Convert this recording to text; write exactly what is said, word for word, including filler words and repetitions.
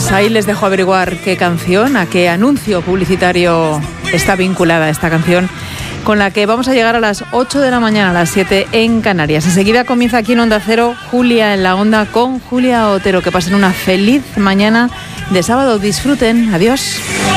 Pues ahí les dejo averiguar qué canción, a qué anuncio publicitario está vinculada esta canción, con la que vamos a llegar a las ocho de la mañana, a las siete en Canarias. Enseguida comienza aquí en Onda Cero, Julia en la Onda con Julia Otero. Que pasen una feliz mañana de sábado. Disfruten. Adiós.